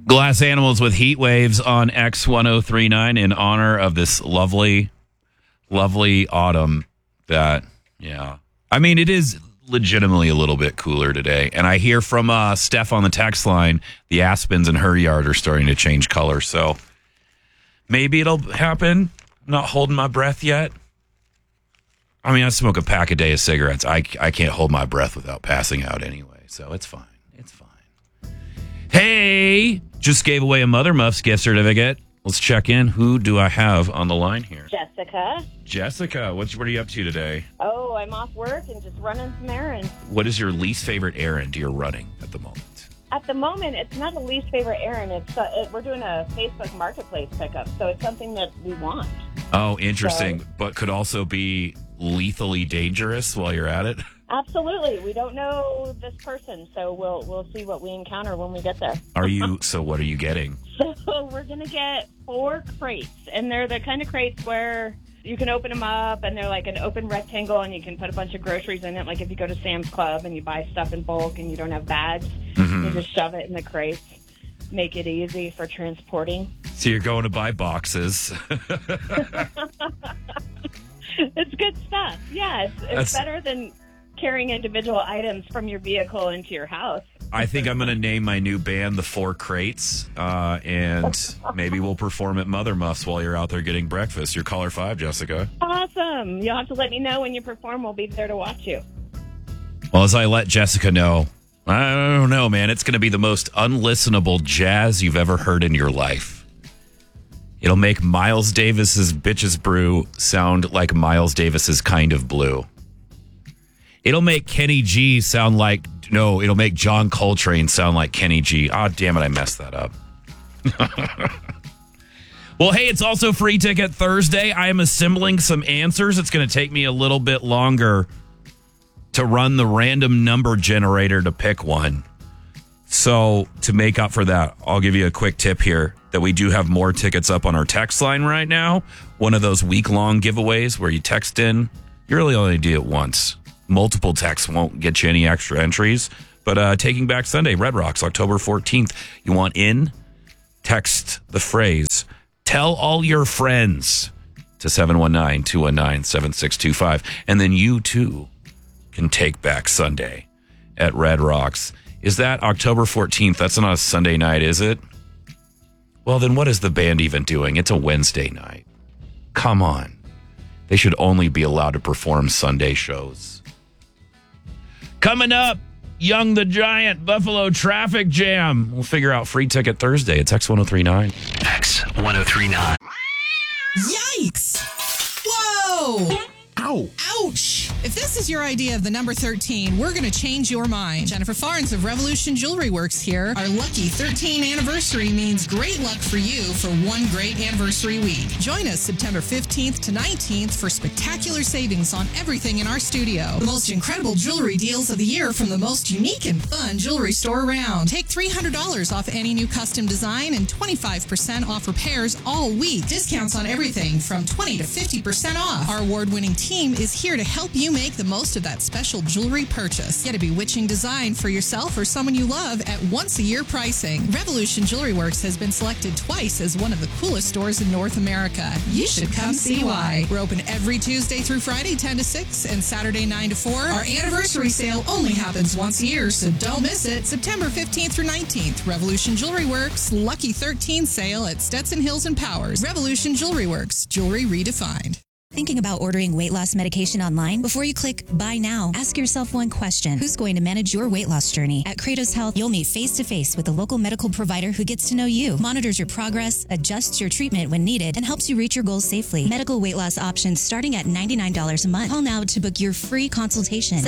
Glass Animals with Heat Waves on X1039 in honor of this lovely, lovely autumn that, I mean, it is legitimately a little bit cooler today. And I hear from Steph on the text line, the aspens in her yard are starting to change color. So maybe it'll happen. I'm not holding my breath yet. I mean, I smoke a pack a day of cigarettes. I can't hold my breath without passing out anyway. So it's fine. It's fine. Hey, just gave away a Mother Muffs gift certificate. Let's check in. Who do I have on the line here? Jessica, what are you up to today? Oh, I'm off work and just running some errands. What is your least favorite errand you're running at the moment? At the moment, it's not a least favorite errand. We're doing a Facebook Marketplace pickup, so it's something that we want. Oh, interesting. But could also be lethally dangerous while you're at it? Absolutely. We don't know this person, so we'll see what we encounter when we get there. So what are you getting? So we're going to get 4 crates, and they're the kind of crates where you can open them up, and they're like an open rectangle, and you can put a bunch of groceries in it. Like if you go to Sam's Club and you buy stuff in bulk and you don't have bags, you just shove it in the crates, make it easy for transporting. So you're going to buy boxes. It's good stuff. Yeah, it's better than carrying individual items from your vehicle into your house. I think I'm going to name my new band the 4 Crates, and maybe we'll perform at Mother Muffs while you're out there getting breakfast. You're caller 5, Jessica. Awesome. You'll have to let me know when you perform. We'll be there to watch you. Well, as I let Jessica know, I don't know, man. It's going to be the most unlistenable jazz you've ever heard in your life. It'll make Miles Davis's Bitches Brew sound like Miles Davis's Kind of Blue. It'll make Kenny G sound like, no, it'll make John Coltrane sound like Kenny G. Ah, damn it, I messed that up. Well, hey, it's also Free Ticket Thursday. I am assembling some answers. It's going to take me a little bit longer to run the random number generator to pick one. So to make up for that, I'll give you a quick tip here that we do have more tickets up on our text line right now. One of those week-long giveaways where you text in. You really only do it once. Multiple texts won't get you any extra entries. But Taking Back Sunday, Red Rocks, October 14th. You want in? Text the phrase, tell all your friends to 719-219-7625. And then you, too, can take back Sunday at Red Rocks. Is that October 14th? That's not a Sunday night, is it? Well, then what is the band even doing? It's a Wednesday night. Come on. They should only be allowed to perform Sunday shows. Coming up, Young the Giant, Buffalo Traffic Jam. We'll figure out Free Ticket Thursday. It's X1039. X1039. Yikes! Whoa! Ow. Ouch! If this is your idea of the number 13, we're going to change your mind. Jennifer Farnes of Revolution Jewelry Works here. Our lucky 13 anniversary means great luck for you for one great anniversary week. Join us September 15th to 19th for spectacular savings on everything in our studio. The most incredible jewelry deals of the year from the most unique and fun jewelry store around. Take $300 off any new custom design and 25% off repairs all week. Discounts on everything from 20 to 50% off. Our award-winning team is here to help you make the most of that special jewelry purchase. Get a bewitching design for yourself or someone you love at once-a-year pricing. Revolution Jewelry Works has been selected twice as one of the coolest stores in North America. You should come see why. We're open every Tuesday through Friday, 10 to 6, and Saturday, 9 to 4. Our anniversary sale only happens once a year, so don't miss it. September 15th through 19th, Revolution Jewelry Works, Lucky 13 sale at Stetson Hills and Powers. Revolution Jewelry Works, jewelry redefined. Thinking about ordering weight loss medication online? Before you click buy now, ask yourself one question. Who's going to manage your weight loss journey? At Kratos Health, you'll meet face-to-face with a local medical provider who gets to know you, monitors your progress, adjusts your treatment when needed, and helps you reach your goals safely. Medical weight loss options starting at $99 a month. Call now to book your free consultation.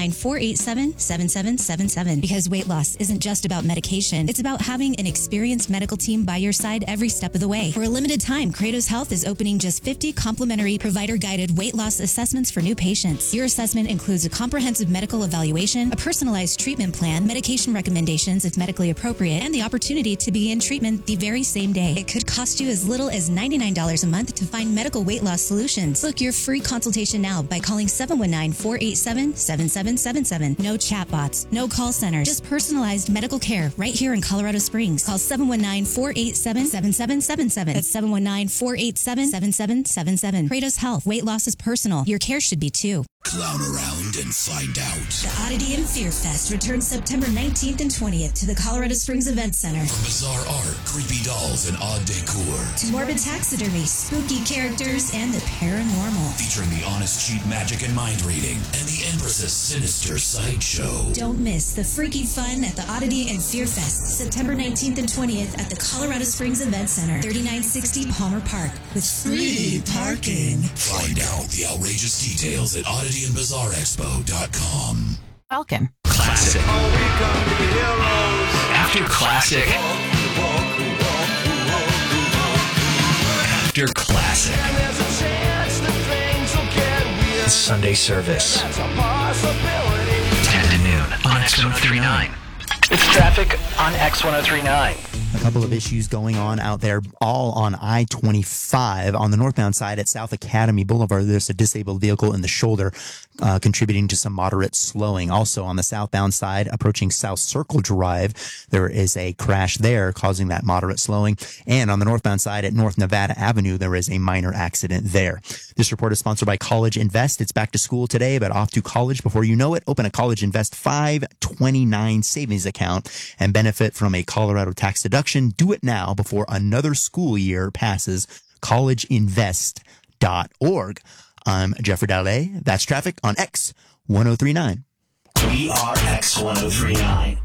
719-487-7777. Because weight loss isn't just about medication. It's about having an experienced medical team by your side every step of the way. For a limited time, Kratos Health is opening just 50 complimentary provider provider-guided weight loss assessments for new patients. Your assessment includes a comprehensive medical evaluation, a personalized treatment plan, medication recommendations if medically appropriate, and the opportunity to begin treatment the very same day. It could cost you as little as $99 a month to find medical weight loss solutions. Book your free consultation now by calling 719-487-7777. No chatbots, no call centers, just personalized medical care right here in Colorado Springs. Call 719-487-7777. That's 719-487-7777. Kratos Health. Weight loss is personal. Your care should be too. Clown around and find out. The Oddity and Fear Fest returns September 19th and 20th to the Colorado Springs Event Center. From bizarre art, creepy dolls, and odd decor, To morbid taxidermy, spooky characters, and the paranormal. featuring the honest cheat magic and mind reading, and the Empress's sinister sideshow. Don't miss the freaky fun at the Oddity and Fear Fest, September 19th and 20th at the Colorado Springs Event Center, 3960 Palmer Park, with free parking. Find out the outrageous details at oddityandbizarreexpo.com. Falcon. Classic. After classic. After classic. Sunday service. 10 to noon on X1039. It's traffic on X1039. A couple of issues going on out there, all on I-25. On the northbound side at South Academy Boulevard, there's a disabled vehicle in the shoulder, contributing to some moderate slowing. Also on the southbound side, approaching South Circle Drive, there is a crash there causing that moderate slowing. And on the northbound side at North Nevada Avenue, there is a minor accident there. This report is sponsored by College Invest. It's back to school today, but off to college before you know it. Open a College Invest 529 savings account and benefit from a Colorado tax deduction. Do it now before another school year passes. collegeinvest.org. I'm Jeffrey Dalle. That's traffic on X1039. We are X1039.